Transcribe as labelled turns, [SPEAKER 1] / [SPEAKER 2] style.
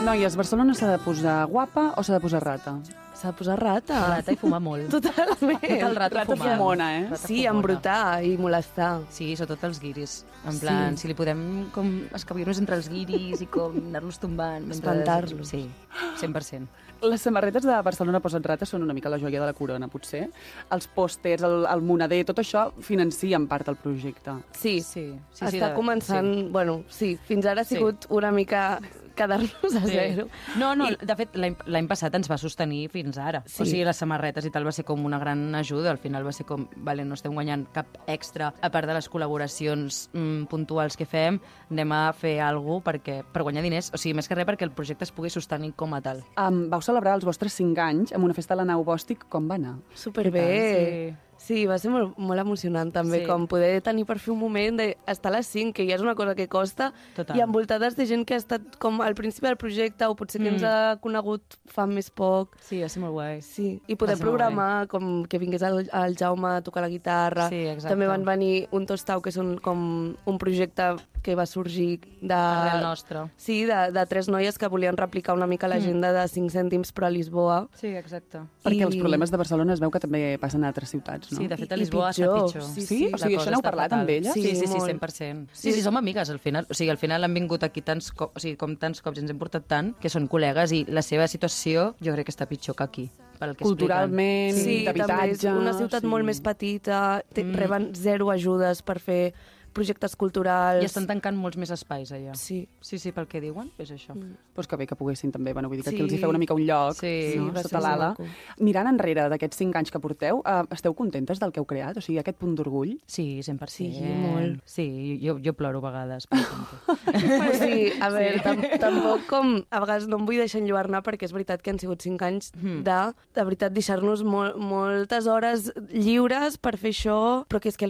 [SPEAKER 1] noies, Barcelona s'ha de posar guapa o s'ha de posar rata?
[SPEAKER 2] S'ha de posar rata.
[SPEAKER 3] Rata i fumar molt.
[SPEAKER 2] Totalment.
[SPEAKER 3] Tot el rato
[SPEAKER 1] Rata
[SPEAKER 3] fumant.
[SPEAKER 1] fumona,
[SPEAKER 3] Rata
[SPEAKER 2] Sí,
[SPEAKER 3] fumona.
[SPEAKER 2] embrutar i molestar.
[SPEAKER 3] Sí, sobretot els guiris. En plan, si li podem com escabir-nos entre els guiris i com anar-los tombant. mentre-
[SPEAKER 2] Espantar-los.
[SPEAKER 3] Sí, 100%.
[SPEAKER 1] Les samarretes de Barcelona Posa't Rata són una mica la joia de la corona, potser. Els pòsters, el moneder, tot això financia en part el projecte.
[SPEAKER 2] Sí,
[SPEAKER 3] Sí,
[SPEAKER 2] està començant... Bueno, sí, fins ara ha sigut una mica quedar-nos a zero.
[SPEAKER 3] No, de fet, l'any passat ens va sostenir fins ara.
[SPEAKER 2] Sí.
[SPEAKER 3] O sigui, les samarretes i tal va ser com una gran ajuda. Al final va ser com, vale, no estem guanyant cap extra, a part de les col·laboracions puntuals que fem, anem a fer alguna cosa per guanyar diners. O sigui, més que res perquè el projecte es pugui sostenir com a tal.
[SPEAKER 1] Vau celebrar els vostres 5 anys amb una festa a la Nau Bòstic. Com va anar?
[SPEAKER 2] Superbé. Sí, va ser molt, molt emocionant també,
[SPEAKER 3] Sí.
[SPEAKER 2] com poder tenir per fi un moment d'estar a les 5, que ja és una cosa que costa,
[SPEAKER 3] Total.
[SPEAKER 2] i envoltades de gent que ha estat com al principi del projecte o potser que ens ha conegut fa més poc.
[SPEAKER 3] Sí, va ser molt guai.
[SPEAKER 2] Sí, i poder
[SPEAKER 3] Va ser molt
[SPEAKER 2] programar com que vingués el Jaume a tocar la guitarra.
[SPEAKER 3] Sí, exacte.
[SPEAKER 2] També van venir un Tostau, que són com un projecte que va sorgir
[SPEAKER 3] Arrel nostre.
[SPEAKER 2] Sí, de 3 noies que volien replicar una mica l'agenda de 5 cèntims però a Lisboa.
[SPEAKER 3] Sí, exacte.
[SPEAKER 1] Perquè
[SPEAKER 2] I-
[SPEAKER 1] els problemes de Barcelona es veu que també passen a altres ciutats, no?
[SPEAKER 3] Sí, de fet, a
[SPEAKER 2] I
[SPEAKER 3] Lisboa està
[SPEAKER 2] pitjor.
[SPEAKER 3] pitjor.
[SPEAKER 2] Sí,
[SPEAKER 1] Sí? O sigui,
[SPEAKER 3] La
[SPEAKER 1] això
[SPEAKER 3] cosa
[SPEAKER 1] n'heu
[SPEAKER 3] està
[SPEAKER 1] parlat
[SPEAKER 3] fatal.
[SPEAKER 1] amb elles?
[SPEAKER 3] Sí, sí,
[SPEAKER 2] molt.
[SPEAKER 3] 100%. Sí, som amigues al final. O sigui, al final han vingut aquí tants cops, o sigui, com tants cops, ens hem portat tant, que són col·legues i la seva situació jo crec que està pitjor que aquí. Pel que
[SPEAKER 1] Culturalment,
[SPEAKER 2] Sí, també és
[SPEAKER 1] d'habitatge...
[SPEAKER 2] una ciutat molt més petita, reben 0 ajudes per fer projectes culturals.
[SPEAKER 3] I estan tancant molts més espais allà.
[SPEAKER 2] Sí.
[SPEAKER 3] Sí, pel que diuen, és això.
[SPEAKER 1] Pues que bé que poguessin també, bueno, vull dir que aquí
[SPEAKER 2] Sí.
[SPEAKER 1] els hi feu una mica un lloc,
[SPEAKER 3] Sí.
[SPEAKER 1] no?
[SPEAKER 2] Sí, va
[SPEAKER 1] Sota
[SPEAKER 2] ser
[SPEAKER 1] l'ala.
[SPEAKER 2] molt maco.
[SPEAKER 1] Mirant enrere d'aquests 5 anys que porteu, esteu contentes del que heu creat? O sigui, aquest punt d'orgull?
[SPEAKER 3] Sí, 100%.
[SPEAKER 2] Sí, molt.
[SPEAKER 3] Sí, jo ploro a vegades, per exemple.
[SPEAKER 2] Però sí, a veure, tampoc com... A vegades no em vull deixar enlluernar perquè és veritat que han sigut 5 anys de veritat, deixar-nos moltes hores lliures per fer això, però que és que